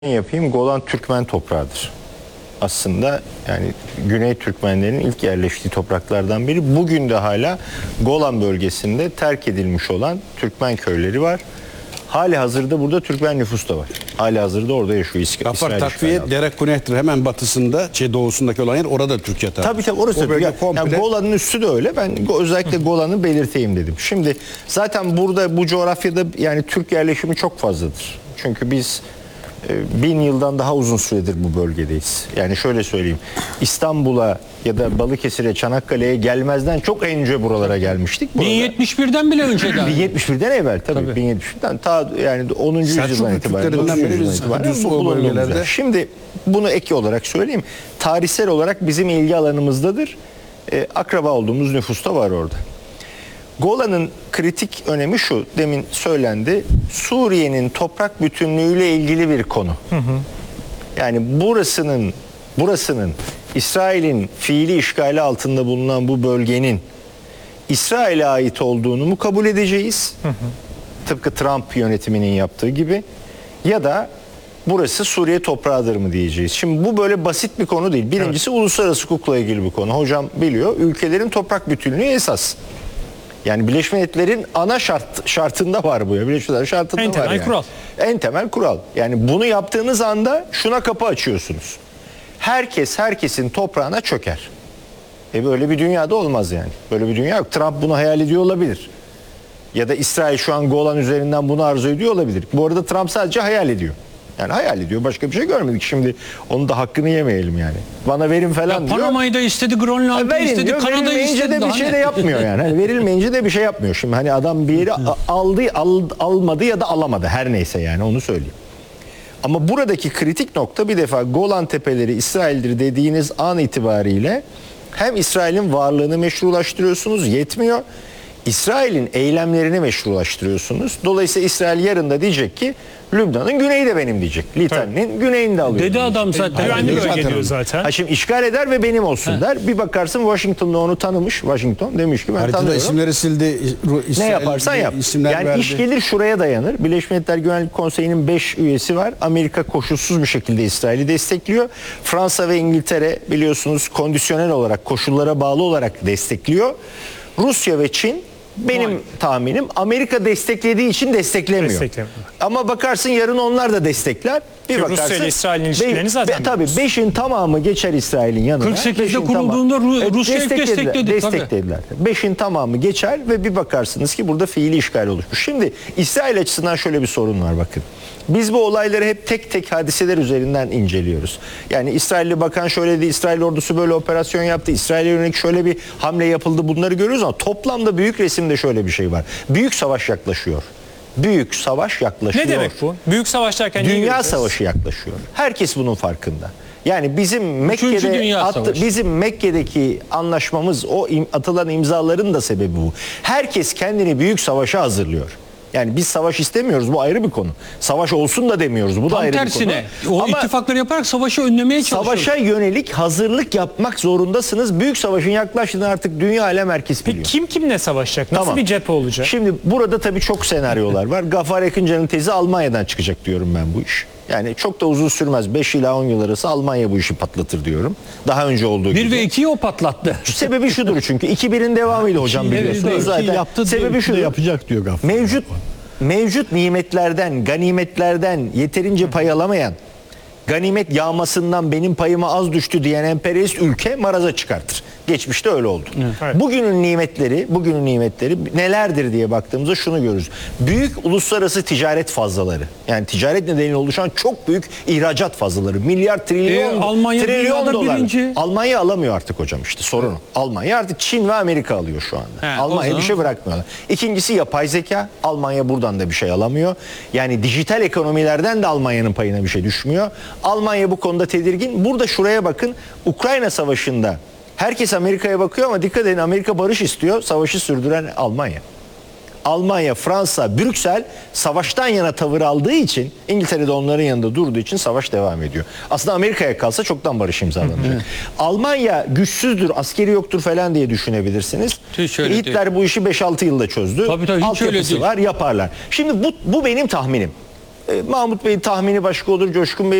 yapayım. Golan Türkmen toprağıdır. Aslında yani Güney Türkmenlerin ilk yerleştiği topraklardan biri. Bugün de hala Golan bölgesinde terk edilmiş olan Türkmen köyleri var. Hali hazırda burada Türkmen nüfus da var. Hali hazırda orada yaşıyor. Gafar Takviye Dere Kunehtir hemen batısında, doğusundaki olan yer orada Türkiye tarafı. Tabii orası. Yani Golan'ın üstü de öyle. Ben özellikle Golan'ı belirteyim dedim. Şimdi zaten burada bu coğrafyada yani Türk yerleşimi çok fazladır. Çünkü biz 1000 yıldan daha uzun süredir bu bölgedeyiz. Yani şöyle söyleyeyim. İstanbul'a ya da Balıkesir'e, Çanakkale'ye gelmezden çok önce buralara gelmiştik. 1071'den bile önceden. 1071'den evvel tabii. 1071'den ta yani 10. yüzyıldan itibaren. Bu bölgelerde. Şimdi bunu ek olarak söyleyeyim. Tarihsel olarak bizim ilgi alanımızdadır. Akraba olduğumuz nüfus da var orada. Golan'ın kritik önemi şu, demin söylendi. Suriye'nin toprak bütünlüğüyle ilgili bir konu. Yani burasının İsrail'in fiili işgali altında bulunan bu bölgenin İsrail'e ait olduğunu mu kabul edeceğiz? Tıpkı Trump yönetiminin yaptığı gibi. Ya da burası Suriye toprağıdır mı diyeceğiz. Şimdi bu böyle basit bir konu değil. Birincisi uluslararası hukukla ilgili bir konu. Hocam biliyor, ülkelerin toprak bütünlüğü esas. Yani Birleşmiş Milletler'in ana şartında var bu ya. Birleşmiş Milletler şartında en temel var yani. kural. En temel kural. Yani bunu yaptığınız anda şuna kapı açıyorsunuz. Herkesin toprağına çöker. Böyle bir dünyada olmaz yani. Böyle bir dünya yok. Trump bunu hayal ediyor olabilir. Ya da İsrail şu an Golan üzerinden bunu arzu ediyor olabilir. Bu arada Trump sadece hayal ediyor. Yani hayal ediyor. Başka bir şey görmedik. Şimdi onun da hakkını yemeyelim yani. Bana verin falan diyor. Panama'yı da istedi, Grönland'ı istedi, Kanada'yı istedi. De bir şey de yapmıyor yani. Hani verilmeyince de bir şey yapmıyor. Şimdi hani adam bir yeri almadı ya da alamadı. Her neyse yani onu söyleyeyim. Ama buradaki kritik nokta bir defa Golan Tepeleri İsrail'dir dediğiniz an itibariyle hem İsrail'in varlığını meşrulaştırıyorsunuz, yetmiyor. İsrail'in eylemlerini meşrulaştırıyorsunuz. Dolayısıyla İsrail yarın da diyecek ki Lübnan'ın güneyi de benim diyecek. Litan'ın güneyini de alıyor. Dedi adam zaten. Güvenli bölge diyor zaten. Şimdi işgal eder ve benim olsun der. Bir bakarsın Washington'da onu tanımış. Washington demiş ki ben Haritada tanıyorum. İsimleri sildi. Ne yaparsan yap. Yani verdi. iş gelir şuraya dayanır. Birleşmiş Milletler Güvenlik Konseyi'nin 5 üyesi var. Amerika koşulsuz bir şekilde İsrail'i destekliyor. Fransa ve İngiltere biliyorsunuz kondisyonel olarak, koşullara bağlı olarak destekliyor. Rusya ve Çin benim tahminim Amerika desteklediği için desteklemiyor. Ama bakarsın yarın onlar da destekler. Bir bakarsın Rusya ile İsrail'in ilişkilerini zaten tabii 5'in tamamı geçer İsrail'in yanına. 48'de kurulduğunda Rusya ilk desteklediler. 5'in tamamı geçer ve bir bakarsınız ki burada fiili işgal oluşmuş. Şimdi İsrail açısından şöyle bir sorun var bakın. Biz bu olayları hep tek tek hadiseler üzerinden inceliyoruz. Yani İsrailli bakan şöyle dedi, İsrail ordusu böyle operasyon yaptı, İsrail'e yönelik şöyle bir hamle yapıldı, bunları görüyoruz ama toplamda büyük resimde şöyle bir şey var. Büyük savaş yaklaşıyor. Büyük savaş yaklaşıyor. Ne demek bu? Büyük savaş derken Dünya savaşı yaklaşıyor. Herkes bunun farkında. Yani bizim Mekke'deki anlaşmamız, o atılan imzaların da sebebi bu. Herkes kendini büyük savaşa hazırlıyor. Yani biz savaş istemiyoruz, bu ayrı bir konu. Savaş olsun da demiyoruz, bu da ayrı bir konu. O ittifakları yaparak savaşı önlemeye çalışıyoruz. Savaşa yönelik hazırlık yapmak zorundasınız. Büyük savaşın yaklaştığını artık dünya alem herkes biliyor. Kim kimle savaşacak? Nasıl bir cephe olacak? Şimdi burada tabii çok senaryolar var. Gafar Yakıncan'ın tezi Almanya'dan çıkacak diyorum ben bu iş. Yani çok da uzun sürmez. 5 ila 10 yıl arası Almanya bu işi patlatır diyorum. Daha önce olduğu gibi. 1 ve 2'yi o patlattı. Sebebi şudur çünkü 2-1'in devamıyla hocam biliyorsunuz zaten. Yaptı sebebi şudur. Yapacak diyor Gafar. Mevcut nimetlerden, ganimetlerden yeterince pay alamayan, ganimet yağmasından benim payıma az düştü diyen emperyalist ülke maraza çıkartır. Geçmişte öyle oldu. Evet. Bugünün nimetleri nelerdir diye baktığımızda şunu görürüz. Büyük uluslararası ticaret fazlaları. Yani ticaret nedeniyle oluşan çok büyük ihracat fazlaları. Milyar, trilyon dolar. Birinci. Almanya alamıyor artık hocam işte sorun o. Almanya artık Çin ve Amerika alıyor şu anda. Almanya bir şey bırakmıyorlar. İkincisi yapay zeka. Almanya buradan da bir şey alamıyor. Yani dijital ekonomilerden de Almanya'nın payına bir şey düşmüyor. Almanya bu konuda tedirgin. Burada şuraya bakın. Ukrayna Savaşı'nda herkes Amerika'ya bakıyor ama dikkat edin, Amerika barış istiyor. Savaşı sürdüren Almanya. Almanya, Fransa, Brüksel savaştan yana tavır aldığı için, İngiltere'de onların yanında durduğu için savaş devam ediyor. Aslında Amerika'ya kalsa çoktan barış imzalanacak. Almanya güçsüzdür, askeri yoktur falan diye düşünebilirsiniz. Hitler bu işi 5-6 yılda çözdü. Tabii, hiç altyapısı var, yaparlar. Şimdi bu benim tahminim. Mahmut Bey'in tahmini başka olur, Coşkun Bey